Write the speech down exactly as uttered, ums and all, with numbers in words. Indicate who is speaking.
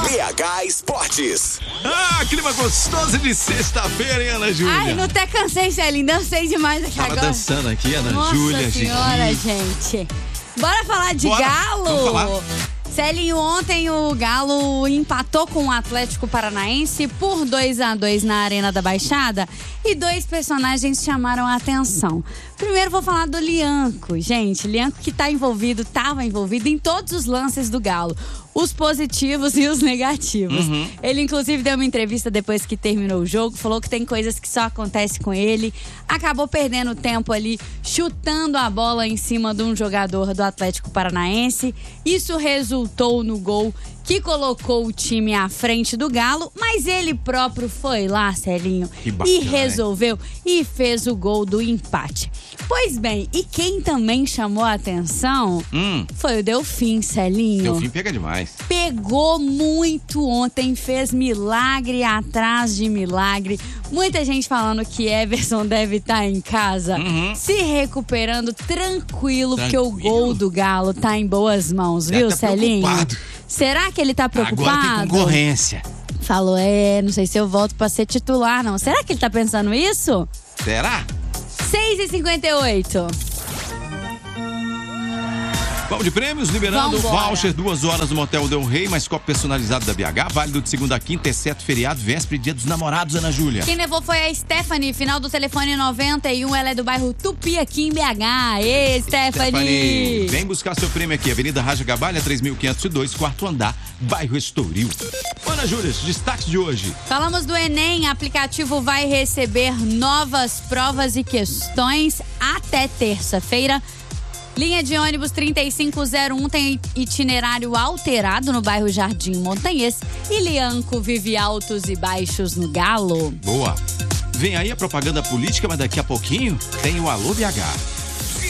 Speaker 1: B H Esportes.
Speaker 2: Ah, clima gostoso de sexta-feira, hein, Ana Júlia?
Speaker 3: Ai, não até cansei, Celinho. Dancei demais aqui
Speaker 2: Tava
Speaker 3: agora.
Speaker 2: dançando aqui, Ana
Speaker 3: Nossa
Speaker 2: Júlia,
Speaker 3: senhora,
Speaker 2: Gigi.
Speaker 3: gente. Bora falar de
Speaker 2: Bora,
Speaker 3: Galo?
Speaker 2: vamos falar.
Speaker 3: Celinho, ontem o Galo empatou com o Atlético Paranaense por dois a dois na Arena da Baixada e dois personagens chamaram a atenção. Primeiro vou falar do Lianco, gente. Lianco que tá envolvido, tava envolvido em todos os lances do Galo. Os positivos e os negativos.
Speaker 2: Uhum.
Speaker 3: Ele, inclusive, deu uma entrevista depois que terminou o jogo, falou que tem coisas que só acontecem com ele. Acabou perdendo tempo ali, chutando a bola em cima de um jogador do Atlético Paranaense. Isso resultou no gol que colocou o time à frente do Galo, mas ele próprio foi lá, Celinho,
Speaker 2: Que bacana,
Speaker 3: e resolveu e fez o gol do empate. Pois bem, e quem também chamou a atenção
Speaker 2: Hum.
Speaker 3: foi o Delfim, Celinho.
Speaker 2: Delfim pega demais.
Speaker 3: Pegou muito ontem, fez milagre atrás de milagre. Muita gente falando que Everson deve estar em casa,
Speaker 2: Uhum.
Speaker 3: se recuperando tranquilo, porque o
Speaker 2: Tranquilo?
Speaker 3: gol do Galo tá em boas mãos,
Speaker 2: Deve
Speaker 3: viu,
Speaker 2: tá
Speaker 3: Celinho?
Speaker 2: preocupado.
Speaker 3: Será que ele tá preocupado?
Speaker 2: Agora tem concorrência.
Speaker 3: Falou, é, não sei se eu volto pra ser titular, não. Será que ele tá pensando isso?
Speaker 2: Será?
Speaker 3: seis e cinquenta e oito.
Speaker 2: Vamos de prêmios, liberando
Speaker 3: Vambora.
Speaker 2: voucher, duas horas no Motel Del Rey, mais copo personalizado da B H, válido de segunda a quinta, exceto feriado, véspera e dia dos namorados, Ana Júlia.
Speaker 3: Quem levou foi a Stephanie, final do telefone noventa e um, ela é do bairro Tupi, aqui em B H. Ê, Stephanie!
Speaker 2: Vem buscar seu prêmio aqui, Avenida Raja Gabalha, três mil quinhentos e dois, quarto andar, bairro Estoril. Ana Júlia, destaques de hoje.
Speaker 3: Falamos do Enem, aplicativo vai receber novas provas e questões até terça-feira. Linha de ônibus trinta e cinco zero um tem itinerário alterado no bairro Jardim Montanhês. E Lianco vive altos e baixos no Galo.
Speaker 2: Boa. Vem aí a propaganda política, mas daqui a pouquinho tem o Alô B H.